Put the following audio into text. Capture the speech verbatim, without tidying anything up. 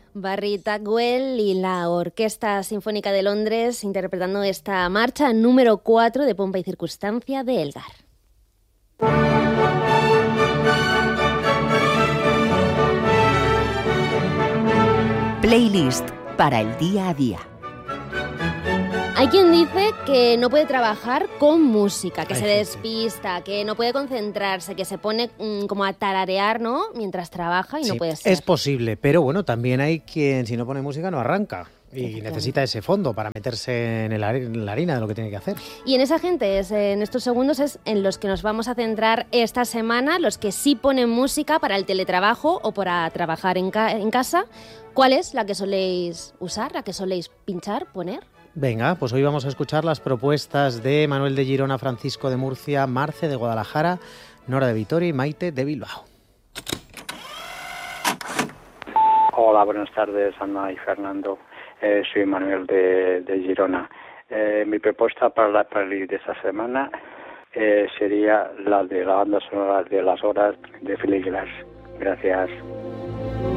Barry Tagwell y la Orquesta Sinfónica de Londres interpretando esta marcha número cuatro de Pompa y Circunstancia de Elgar. Playlist para el día a día. Hay quien dice que no puede trabajar con música, que Ay, se sí, despista, que no puede concentrarse, que se pone mmm, como a tararear, ¿no? Mientras trabaja y sí, no puede ser. es posible, pero bueno, también hay quien si no pone música no arranca y necesita ese fondo para meterse en, el, en la harina de lo que tiene que hacer. Y en esa gente, es, en estos segundos, es en los que nos vamos a centrar esta semana, los que sí ponen música para el teletrabajo o para trabajar en, ca- en casa. ¿Cuál es la que soléis usar, la que soléis pinchar, poner? Venga, pues hoy vamos a escuchar las propuestas de Manuel de Girona, Francisco de Murcia, Marce de Guadalajara, Nora de Vitoria y Maite de Bilbao. Hola, buenas tardes, Ana y Fernando. Eh, soy Manuel de, de Girona. Eh, mi propuesta para la playlist de esta semana eh, sería la de la banda sonora de Las Horas de Philip Glass. Gracias.